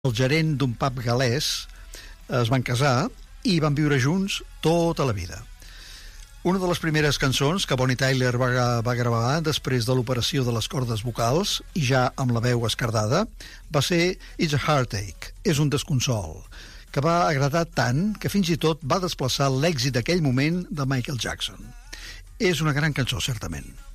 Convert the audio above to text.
el gerent d'un pub galès, es van casar i van viure junts tota la vida. Una de les primeres cançons que Bonnie Tyler va gravar després de l'operació de les cordes vocals, i ja amb la veu esquerdada, va ser It's a Heartache, és un desconsol, que va agradar tant que fins i tot va desplaçar l'èxit d'aquell moment de Michael Jackson. És una gran cançó, certament.